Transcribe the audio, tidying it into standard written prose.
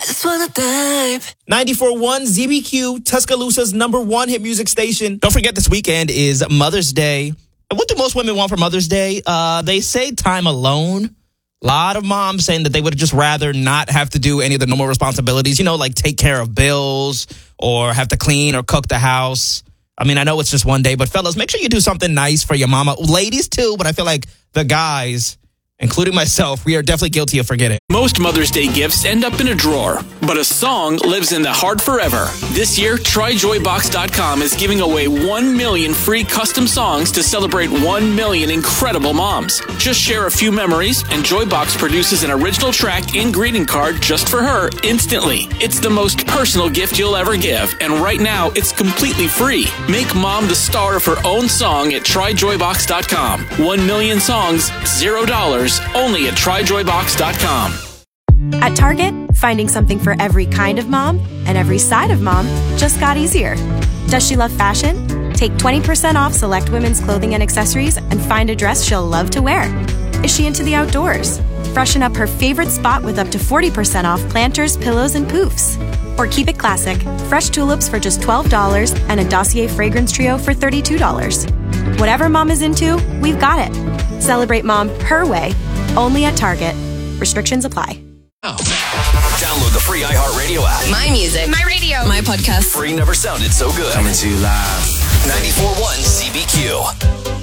just wanna dive. 94.1 ZBQ, Tuscaloosa's #1 hit music station. Don't forget this weekend is Mother's Day. And what do most women want for Mother's Day? They say time alone. A lot of moms saying that they would just rather not have to do any of the normal responsibilities, like take care of bills or have to clean or cook the house. I mean, I know it's just one day, but fellas, make sure you do something nice for your mama. Ladies too, but I feel like the guys, including myself, we are definitely guilty of forgetting. Most Mother's Day gifts end up in a drawer, but a song lives in the heart forever. This year, TryJoyBox.com is giving away 1 million free custom songs to celebrate 1 million incredible moms. Just share a few memories, and Joybox produces an original track and greeting card just for her instantly. It's the most personal gift you'll ever give, and right now, it's completely free. Make mom the star of her own song at TryJoyBox.com. 1 million songs, $0, only at TryJoyBox.com. At Target, finding something for every kind of mom and every side of mom just got easier. Does she love fashion? Take 20% off select women's clothing and accessories and find a dress she'll love to wear. Is she into the outdoors? Freshen up her favorite spot with up to 40% off planters, pillows, and poofs. Or keep it classic, fresh tulips for just $12 and a Dossier fragrance trio for $32. Whatever mom is into, we've got it. Celebrate mom her way, only at Target. Restrictions apply. Download the free iHeartRadio app. My music, my radio, my podcast. Free never sounded so good. Coming to you live. 94.1 ZBQ.